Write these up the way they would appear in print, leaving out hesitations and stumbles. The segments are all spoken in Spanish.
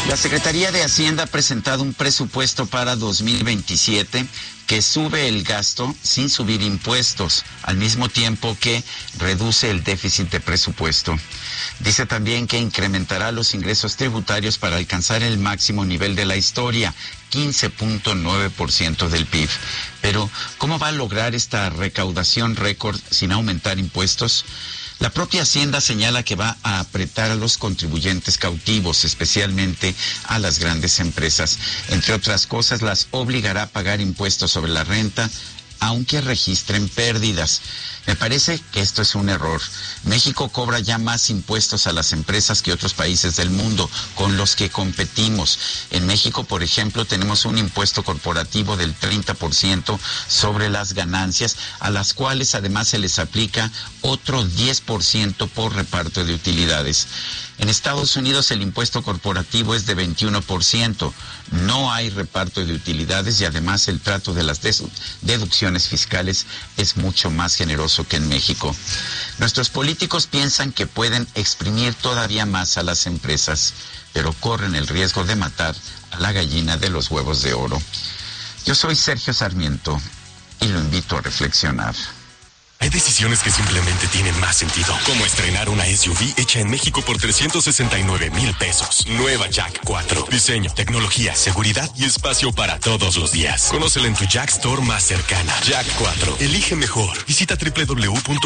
La Secretaría de Hacienda ha presentado un presupuesto para 2027 que sube el gasto sin subir impuestos, al mismo tiempo que reduce el déficit de presupuesto. Dice también que incrementará los ingresos tributarios para alcanzar el máximo nivel de la historia, 15.9% del PIB. Pero, ¿cómo va a lograr esta recaudación récord sin aumentar impuestos? La propia Hacienda señala que va a apretar a los contribuyentes cautivos, especialmente a las grandes empresas. Entre otras cosas, las obligará a pagar impuestos sobre la renta, aunque registren pérdidas. Me parece que esto es un error. México cobra ya más impuestos a las empresas que otros países del mundo con los que competimos. En México, por ejemplo, tenemos un impuesto corporativo del 30% sobre las ganancias, a las cuales además se les aplica otro 10% por reparto de utilidades. En Estados Unidos el impuesto corporativo es de 21%. No hay reparto de utilidades y además el trato de las deducciones fiscales es mucho más generoso que en México. Nuestros políticos piensan que pueden exprimir todavía más a las empresas, pero corren el riesgo de matar a la gallina de los huevos de oro. Yo soy Sergio Sarmiento y lo invito a reflexionar. Hay decisiones que simplemente tienen más sentido, como estrenar una SUV hecha en México por 369,000 pesos. Nueva Jack 4. Diseño, tecnología, seguridad y espacio para todos los días. Conócela en tu Jack Store más cercana. Jack 4. Elige mejor. Visita www.jac.mx.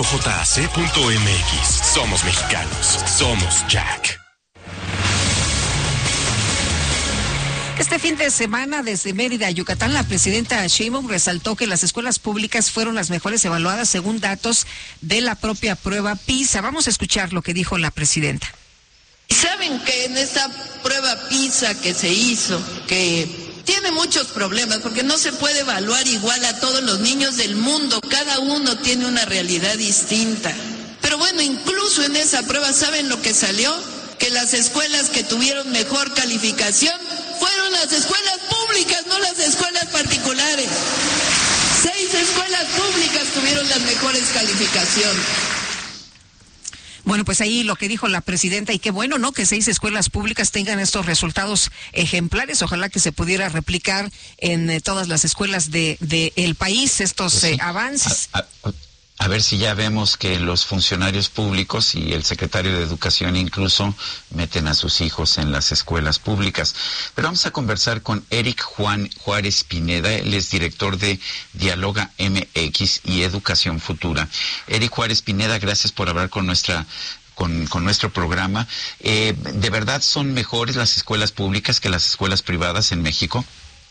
Somos mexicanos. Somos Jack. Este fin de semana, desde Mérida, Yucatán, la presidenta Sheinbaum resaltó que las escuelas públicas fueron las mejores evaluadas según datos de la propia prueba PISA. Vamos a escuchar lo que dijo la presidenta. ¿Saben que en esta prueba PISA que se hizo, que tiene muchos problemas porque no se puede evaluar igual a todos los niños del mundo, cada uno tiene una realidad distinta? Pero bueno, incluso en esa prueba, ¿saben lo que salió? Que las escuelas que tuvieron mejor calificación fueron las escuelas públicas, no las escuelas particulares. 6 escuelas públicas tuvieron las mejores calificaciones. Bueno, pues ahí lo que dijo la presidenta, y qué bueno, ¿no?, que 6 escuelas públicas tengan estos resultados ejemplares. Ojalá que se pudiera replicar en todas las escuelas del país estos pues sí, avances. A ver si ya vemos que los funcionarios públicos y el secretario de Educación incluso meten a sus hijos en las escuelas públicas. Pero vamos a conversar con Eric Juan Juárez Pineda. Él es director de Dialoga MX y Educación Futura. Eric Juárez Pineda, gracias por hablar con nuestro programa. ¿De verdad son mejores las escuelas públicas que las escuelas privadas en México?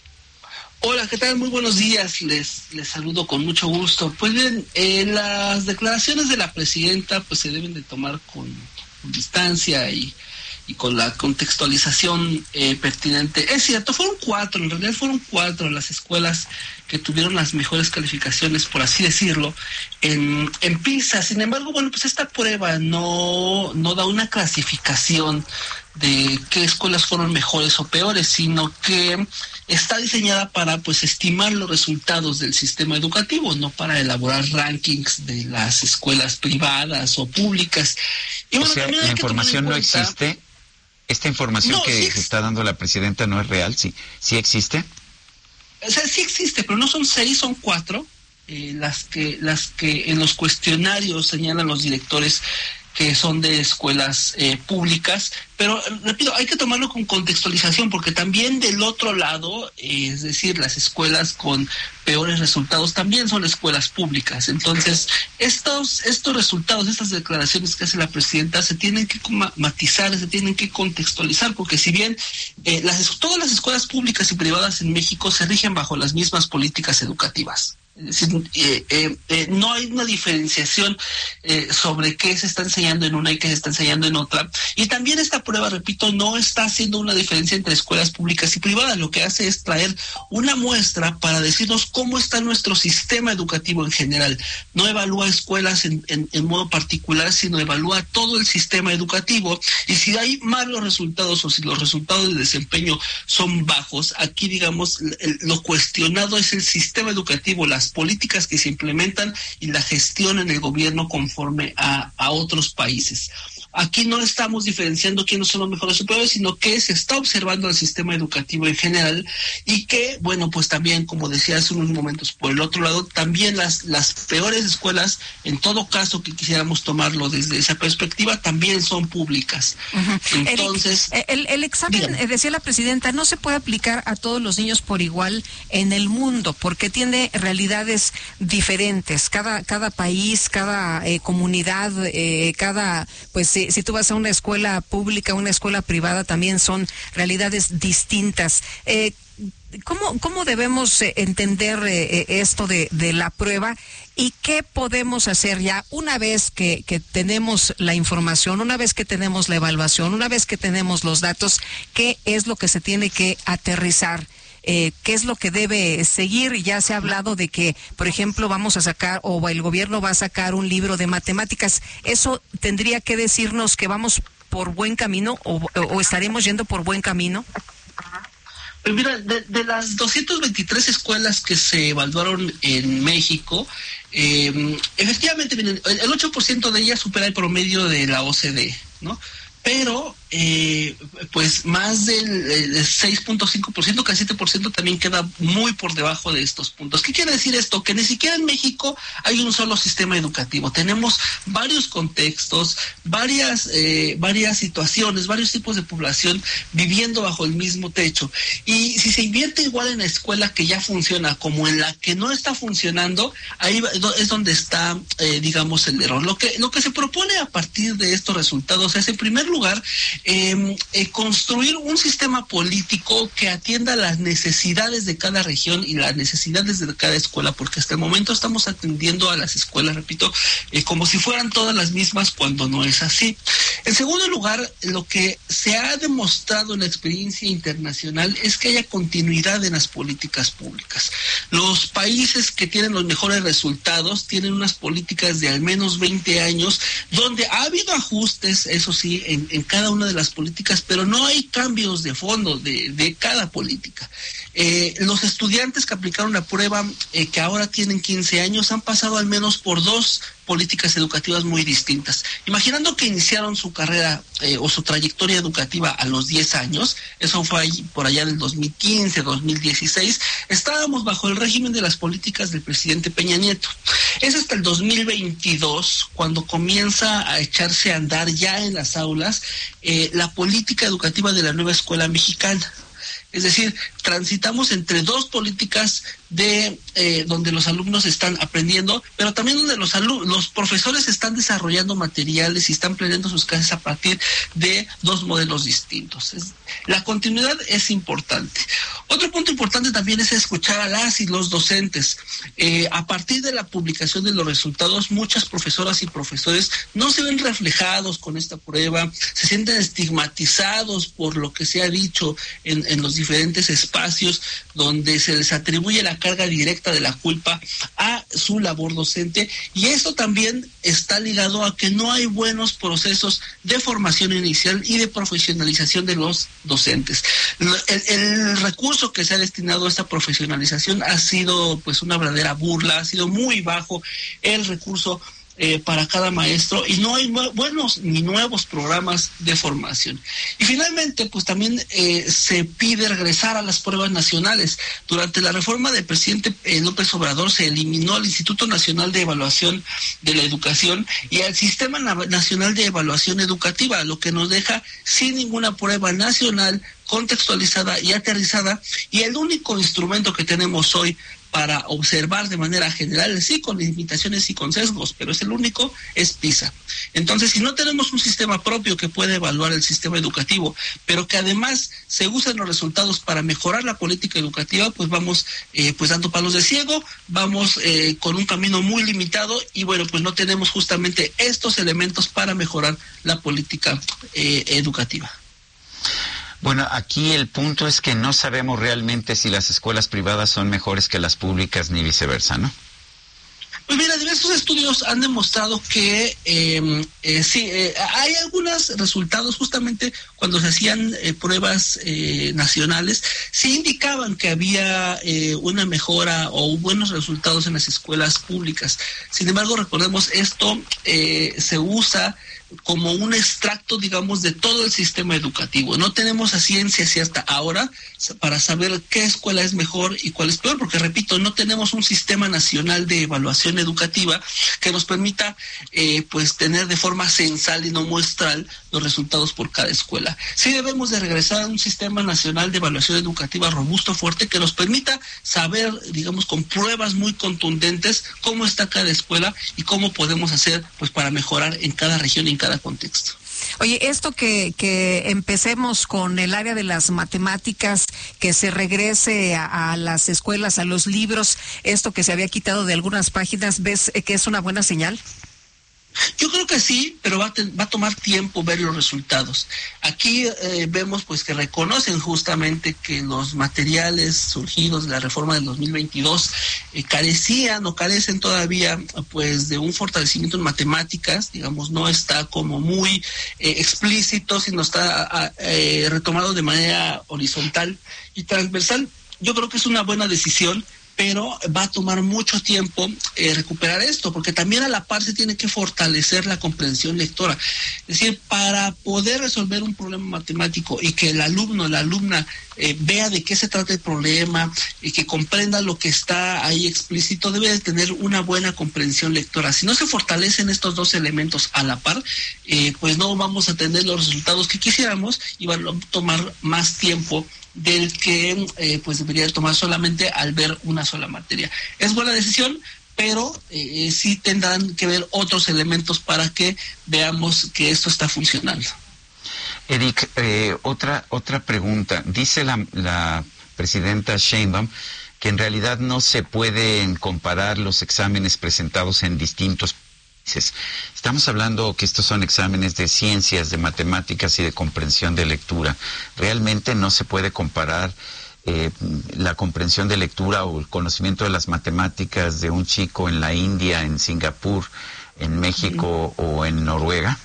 Hola, ¿qué tal? Muy buenos días. Les saludo con mucho gusto. Pues bien, las declaraciones de la presidenta pues se deben de tomar con distancia y con la contextualización pertinente. Es cierto, en realidad fueron 4 las escuelas que tuvieron las mejores calificaciones, por así decirlo, en PISA. Sin embargo, bueno, pues esta prueba no da una clasificación de qué escuelas fueron mejores o peores, sino que está diseñada para pues estimar los resultados del sistema educativo, no para elaborar rankings de las escuelas privadas o públicas. Y bueno, o sea, la información no existe. Esta información que está dando la presidenta no es real, sí existe. O sea, sí existe, pero no son 6, son 4 las que en los cuestionarios señalan los directores que son de escuelas públicas, pero repito, hay que tomarlo con contextualización, porque también del otro lado, es decir, las escuelas con peores resultados también son escuelas públicas. Entonces, estos resultados, estas declaraciones que hace la presidenta se tienen que matizar, se tienen que contextualizar, porque si bien todas las escuelas públicas y privadas en México se rigen bajo las mismas políticas educativas. Es decir, no hay una diferenciación sobre qué se está enseñando en una y qué se está enseñando en otra. Y también esta prueba, repito, no está haciendo una diferencia entre escuelas públicas y privadas. Lo que hace es traer una muestra para decirnos cómo está nuestro sistema educativo en general. No evalúa escuelas en modo particular, sino evalúa todo el sistema educativo. Y si hay malos resultados o si los resultados de desempeño son bajos, aquí, digamos, lo cuestionado es el sistema educativo, las las políticas que se implementan y la gestión en el gobierno conforme a otros países. Aquí no estamos diferenciando quiénes son los mejores superiores, sino que se está observando el sistema educativo en general y que, bueno, pues también, como decía hace unos momentos, por el otro lado, también las peores escuelas, en todo caso que quisiéramos tomarlo desde esa perspectiva, también son públicas. Uh-huh. Entonces, el examen, dígame. Decía la presidenta, no se puede aplicar a todos los niños por igual en el mundo, porque tiene realidades diferentes. Cada país, cada comunidad, si tú vas a una escuela pública, una escuela privada, también son realidades distintas. ¿Cómo debemos entender esto de la prueba y qué podemos hacer ya una vez que tenemos la información, una vez que tenemos la evaluación, una vez que tenemos los datos? ¿Qué es lo que se tiene que aterrizar? ¿Qué es lo que debe seguir? Ya se ha hablado de que, por ejemplo, vamos a sacar, o el gobierno va a sacar un libro de matemáticas. ¿Eso tendría que decirnos que vamos por buen camino o estaremos yendo por buen camino? Pues mira, de las 223 escuelas que se evaluaron en México, efectivamente, miren, el 8% de ellas supera el promedio de la OCDE, ¿no? Pero, pues más del 6.5%, casi 7% también queda muy por debajo de estos puntos. ¿Qué quiere decir esto? Que ni siquiera en México hay un solo sistema educativo. Tenemos varios contextos, varias situaciones, varios tipos de población viviendo bajo el mismo techo. Y si se invierte igual en la escuela que ya funciona como en la que no está funcionando, ahí es donde está, digamos, el error. Lo que se propone a partir de estos resultados es, en primer lugar, construir un sistema político que atienda las necesidades de cada región y las necesidades de cada escuela, porque hasta el momento estamos atendiendo a las escuelas, repito, como si fueran todas las mismas, cuando no es así. En segundo lugar, lo que se ha demostrado en la experiencia internacional es que haya continuidad en las políticas públicas. Los países que tienen los mejores resultados tienen unas políticas de al menos 20 años, donde ha habido ajustes, eso sí, en cada una de las políticas, pero no hay cambios de fondo de cada política. Los estudiantes que aplicaron la prueba, que ahora tienen 15 años, han pasado al menos por 2 políticas educativas muy distintas. Imaginando que iniciaron su carrera o su trayectoria educativa a los 10 años, eso fue por allá del 2015, 2016, estábamos bajo el régimen de las políticas del presidente Peña Nieto. Es hasta el 2022 cuando comienza a echarse a andar ya en las aulas la política educativa de la nueva escuela mexicana. Es decir, transitamos entre 2 políticas donde los alumnos están aprendiendo, pero también donde los profesores están desarrollando materiales y están planeando sus clases a partir de 2 modelos distintos. La continuidad es importante. Otro punto importante también es escuchar a las y los docentes. A partir de la publicación de los resultados, muchas profesoras y profesores no se ven reflejados con esta prueba, se sienten estigmatizados por lo que se ha dicho en los diferentes espacios donde se les atribuye la carga directa de la culpa a su labor docente, y esto también está ligado a que no hay buenos procesos de formación inicial y de profesionalización de los docentes. El recurso que se ha destinado a esta profesionalización ha sido pues una verdadera burla, ha sido muy bajo el recurso para cada maestro, y no hay buenos ni nuevos programas de formación. Y finalmente, pues también se pide regresar a las pruebas nacionales. Durante la reforma del presidente López Obrador se eliminó el Instituto Nacional de Evaluación de la Educación y el Sistema Nacional de Evaluación Educativa, lo que nos deja sin ninguna prueba nacional contextualizada y aterrizada, y el único instrumento que tenemos hoy para observar de manera general, sí, con limitaciones y con sesgos, pero es el único, es PISA. Entonces, si no tenemos un sistema propio que pueda evaluar el sistema educativo, pero que además se usen los resultados para mejorar la política educativa, pues vamos pues dando palos de ciego, vamos con un camino muy limitado, y bueno, pues no tenemos justamente estos elementos para mejorar la política educativa. Bueno, aquí el punto es que no sabemos realmente si las escuelas privadas son mejores que las públicas ni viceversa, ¿no? Pues mira, diversos estudios han demostrado que hay algunos resultados justamente cuando se hacían pruebas nacionales, sí indicaban que había una mejora o buenos resultados en las escuelas públicas. Sin embargo, recordemos, esto se usa como un extracto, digamos, de todo el sistema educativo. No tenemos a ciencia cierta ahora para saber qué escuela es mejor y cuál es peor, porque repito, no tenemos un sistema nacional de evaluación educativa que nos permita pues tener de forma censal y no muestral los resultados por cada escuela. Sí debemos de regresar a un sistema nacional de evaluación educativa robusto, fuerte, que nos permita saber, digamos, con pruebas muy contundentes cómo está cada escuela y cómo podemos hacer pues para mejorar en cada región y en cada contexto. Oye, esto que empecemos con el área de las matemáticas, que se regrese a las escuelas, a los libros, esto que se había quitado de algunas páginas, ¿ves que es una buena señal? Yo creo que sí, pero va a tomar tiempo ver los resultados. Aquí vemos pues que reconocen justamente que los materiales surgidos de la reforma del 2022 carecían o carecen todavía pues de un fortalecimiento en matemáticas, digamos, no está como muy explícito, sino está retomado de manera horizontal y transversal. Yo creo que es una buena decisión, pero va a tomar mucho tiempo recuperar esto, porque también a la par se tiene que fortalecer la comprensión lectora. Es decir, para poder resolver un problema matemático y que el alumno, la alumna vea de qué se trata el problema y que comprenda lo que está ahí explícito, debe de tener una buena comprensión lectora. Si no se fortalecen estos dos elementos a la par, pues no vamos a tener los resultados que quisiéramos y va a tomar más tiempo del que pues debería tomar solamente al ver una sola materia. Es buena decisión, pero sí tendrán que ver otros elementos para que veamos que esto está funcionando. Eric, otra pregunta. Dice la presidenta Sheinbaum que en realidad no se pueden comparar los exámenes presentados en distintos países. Estamos hablando que estos son exámenes de ciencias, de matemáticas y de comprensión de lectura. Realmente no se puede comparar la comprensión de lectura o el conocimiento de las matemáticas de un chico en la India, en Singapur, en México o en Noruega.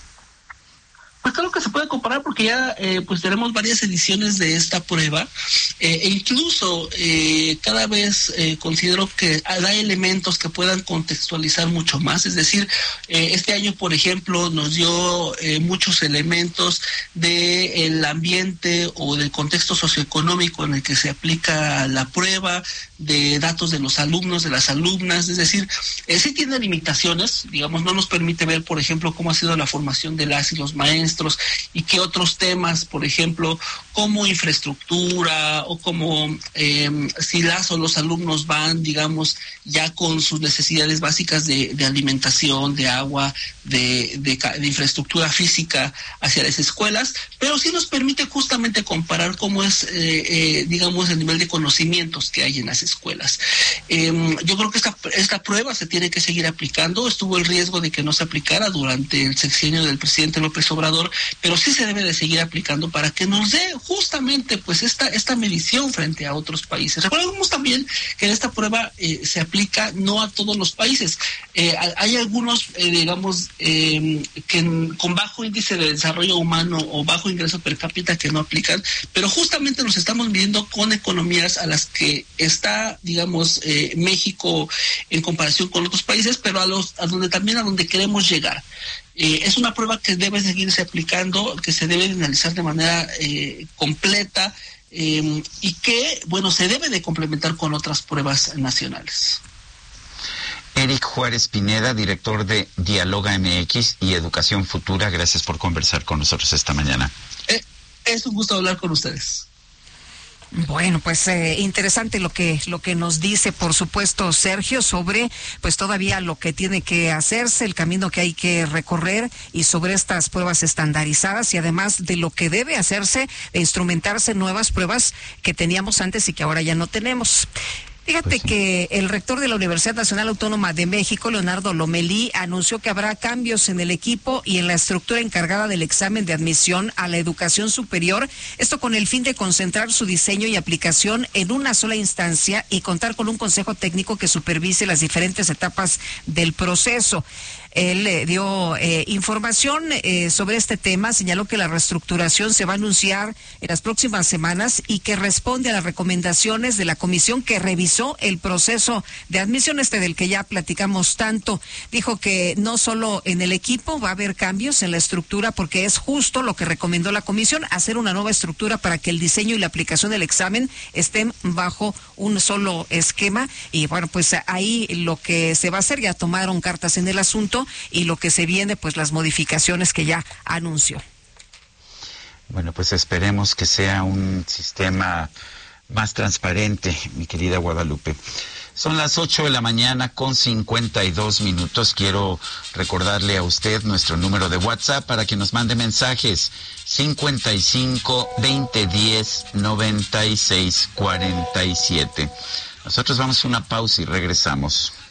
Pues claro que se puede comparar porque ya pues tenemos varias ediciones de esta prueba e incluso cada vez considero que da elementos que puedan contextualizar mucho más. Es decir, este año, por ejemplo, nos dio muchos elementos del ambiente o del contexto socioeconómico en el que se aplica la prueba, de datos de los alumnos, de las alumnas. Es decir, sí tiene limitaciones, digamos, no nos permite ver, por ejemplo, cómo ha sido la formación de las y los maestros y qué otros temas, por ejemplo, como infraestructura o como si las o los alumnos van, digamos, ya con sus necesidades básicas de alimentación, de agua, de infraestructura física hacia las escuelas, pero sí nos permite justamente comparar cómo es, digamos, el nivel de conocimientos que hay en las escuelas. Yo creo que esta prueba se tiene que seguir aplicando. Estuvo el riesgo de que no se aplicara durante el sexenio del presidente López Obrador, pero sí se debe de seguir aplicando para que nos dé justamente pues esta medición frente a otros países. Recordemos también que en esta prueba se aplica no a todos los países. Hay algunos, digamos, que con bajo índice de desarrollo humano o bajo ingreso per cápita que no aplican, pero justamente nos estamos midiendo con economías a las que está, digamos, México en comparación con otros países, pero a donde queremos llegar. Es una prueba que debe seguirse aplicando, que se debe de analizar de manera completa y que, bueno, se debe de complementar con otras pruebas nacionales. Eric Juárez Pineda, director de Dialoga MX y Educación Futura, gracias por conversar con nosotros esta mañana. Es un gusto hablar con ustedes. Bueno, pues interesante lo que nos dice, por supuesto, Sergio, sobre pues todavía lo que tiene que hacerse, el camino que hay que recorrer y sobre estas pruebas estandarizadas y además de lo que debe hacerse, de instrumentarse nuevas pruebas que teníamos antes y que ahora ya no tenemos. Fíjate que el rector de la Universidad Nacional Autónoma de México, Leonardo Lomelí, anunció que habrá cambios en el equipo y en la estructura encargada del examen de admisión a la educación superior, esto con el fin de concentrar su diseño y aplicación en una sola instancia y contar con un consejo técnico que supervise las diferentes etapas del proceso. Él dio información sobre este tema, señaló que la reestructuración se va a anunciar en las próximas semanas y que responde a las recomendaciones de la comisión que revisó el proceso de admisión del que ya platicamos tanto. Dijo que no solo en el equipo va a haber cambios en la estructura, porque es justo lo que recomendó la comisión, hacer una nueva estructura para que el diseño y la aplicación del examen estén bajo un solo esquema. Y bueno, pues ahí lo que se va a hacer, ya tomaron cartas en el asunto, y lo que se viene, pues las modificaciones que ya anunció. Bueno, pues esperemos que sea un sistema más transparente, mi querida Guadalupe. Son las 8 de la mañana con 52 minutos. Quiero recordarle a usted nuestro número de WhatsApp para que nos mande mensajes. 55 2010 96 47. Nosotros vamos a una pausa y regresamos.